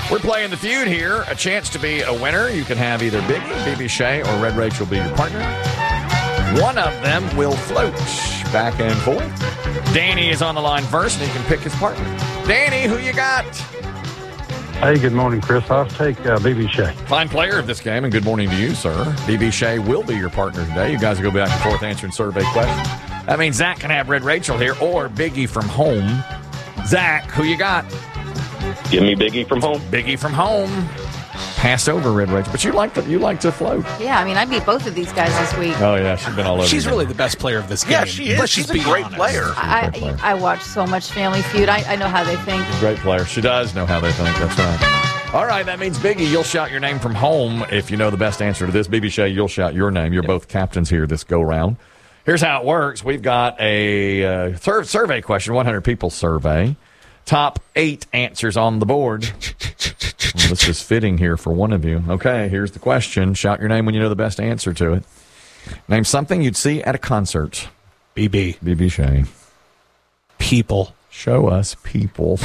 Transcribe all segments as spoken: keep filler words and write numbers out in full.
We're playing the feud here. A chance to be a winner. You can have either Biggie, B B Shea, or Red Rachel be your partner. One of them will float back and forth. Danny is on the line first, and he can pick his partner. Danny, who you got? Hey, good morning, Chris. I'll take uh, B B Shea. Fine player of this game, and good morning to you, sir. B B Shea will be your partner today. You guys will go back and forth answering survey questions. That means Zach can have Red Rachel here, or Biggie from home. Zach, who you got? Give me Biggie from home. Biggie from home. Pass over Red Rachel, but you like to you like to float. Yeah, I mean, I beat both of these guys this week. Oh yeah, she's been all over. She's you. really the best player of this game. Yeah, she is. Let's She's just a be great honest. player. I, Great player. I I watch so much Family Feud. I, I know how they think. Great player. She does know how they think. That's right. All right, that means Biggie, you'll shout your name from home if you know the best answer to this. B B Shea, you'll shout your name. You're both captains here this go round. Here's how it works. We've got a uh, sur- survey question, one hundred people survey. Top eight answers on the board. Well, this is fitting here for one of you. Okay, here's the question. Shout your name when you know the best answer to it. Name something you'd see at a concert. B B. B B Shea. People. Show us people.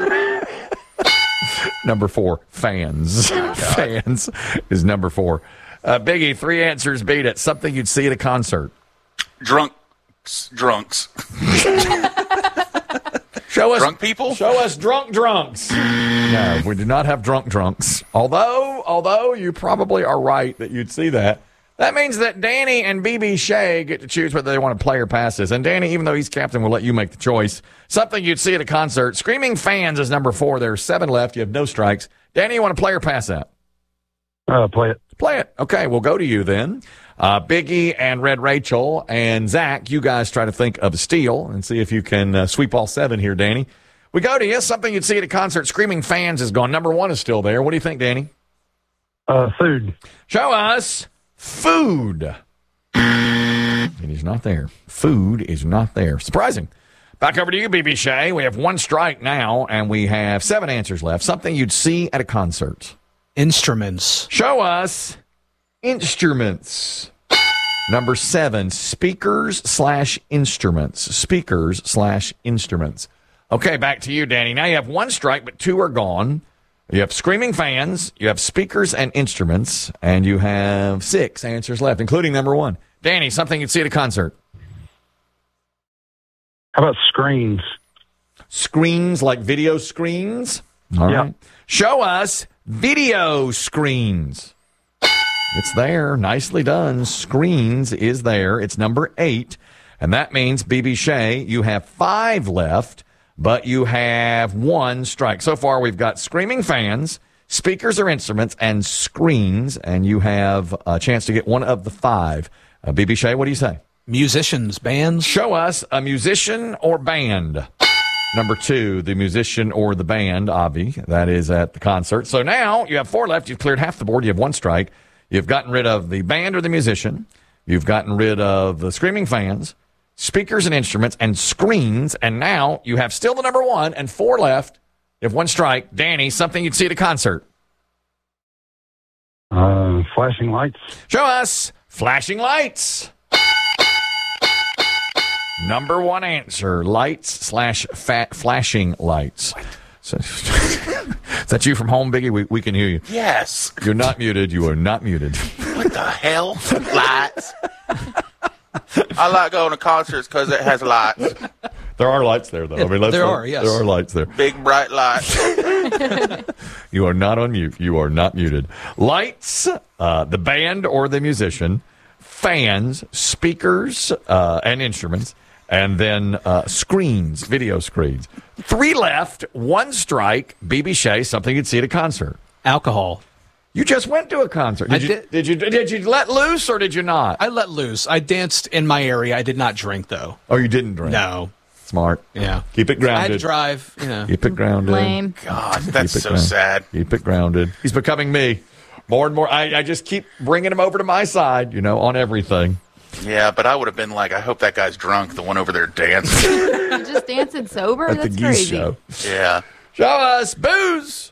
Number four, fans. Fans is number four. Uh, Biggie, three answers beat it. Something you'd see at a concert. Drunks. Drunks. Show us Drunk people? Show us drunk drunks. No, we do not have drunk drunks. Although, although you probably are right that you'd see that. That means that Danny and B B Shea get to choose whether they want to play or pass this. And Danny, even though he's captain, will let you make the choice. Something you'd see at a concert. Screaming fans is number four. There are seven left. You have no strikes. Danny, you want to play or pass that? Uh, play it. Play it. Okay, we'll go to you then. Uh, Biggie and Red Rachel and Zach, you guys try to think of a steal and see if you can uh, sweep all seven here, Danny. We go to you. Something you'd see at a concert. Screaming fans is gone. Number one is still there. What do you think, Danny? Uh, food. Show us food. It is not there. Food is not there. Surprising. Back over to you, B B Shea. We have one strike now, and we have seven answers left. Something you'd see at a concert. Instruments. Show us instruments. Number seven, speakers slash instruments. Speakers slash instruments. Okay, back to you, Danny. Now you have one strike, but two are gone. You have screaming fans, you have speakers and instruments, and you have six answers left, including number one. Danny, something you'd see at a concert. How about screens? Screens like video screens? All Yeah. right. Show us video screens. It's there. Nicely done. Screens is there. It's number eight. And that means, B B Shea, you have five left, but you have one strike. So far, we've got screaming fans, speakers or instruments, and screens. And you have a chance to get one of the five. Uh, B B Shea, what do you say? Musicians. Bands. Show us a musician or band. Number two, the musician or the band, Avi. That is at the concert. So now you have four left. You've cleared half the board. You have one strike. You've gotten rid of the band or the musician. You've gotten rid of the screaming fans, speakers and instruments, and screens. And now you have still the number one and four left. You have one strike. Danny, something you'd see at a concert. Uh, flashing lights. Show us flashing lights. Number one answer, lights slash fat flashing lights. So, is that you from home, Biggie? We, we can hear you. Yes. You're not muted. You are not muted. What the hell? Lights. I like going to concerts because it has lights. There are lights there, though. I mean, let's there not- are, yes. There are lights there. Big, bright lights. You are not on mute. You are not muted. Lights, uh, the band or the musician, fans, speakers, uh, and instruments, and then uh, screens, video screens. Three left, one strike. B B Shea, something you'd see at a concert. Alcohol. You just went to a concert. Did I you, did- did you did you let loose or did you not? I let loose. I danced in my area. I did not drink, though. Oh, you didn't drink. No. Smart. Yeah. Keep it I had to grounded. drive, you know. Keep it grounded. Lame. God, that's Keep it so grounded. sad. Keep it grounded. He's becoming me. More and more. I, I just keep bringing him over to my side, you know, on everything. Yeah, but I would have been like, I hope that guy's drunk, the one over there dancing. Just dancing sober? At the That's Geese crazy. show. Yeah. Show us booze.